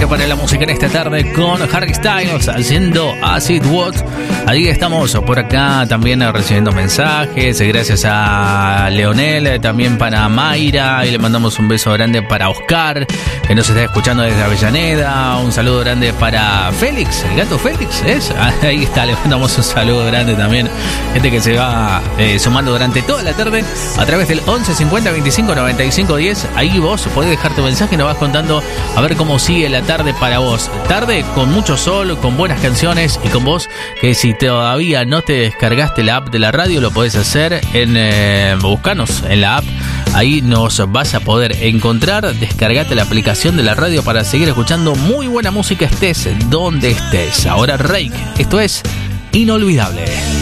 arranque para la música en esta tarde con Harry Styles haciendo Acid Wash. Ahí estamos por acá también recibiendo mensajes. Gracias a Leonel, también para Mayra. Y le mandamos un beso grande para Oscar, que nos está escuchando desde Avellaneda. Un saludo grande para Félix, el gato Félix, ¿es? Ahí está, le mandamos un saludo grande también. Gente que se va sumando durante toda la tarde a través del 11 50 25 95 10. Ahí vos podés dejar tu mensaje y nos vas contando a ver cómo sigue la tarde para vos. Tarde con mucho sol, con buenas canciones y con vos que si todavía no te descargaste la app de la radio, lo podés hacer en buscanos en la app. Ahí nos vas a poder encontrar. Descargate la aplicación de la radio para seguir escuchando muy buena música, estés donde estés. Ahora Rake, esto es Inolvidable.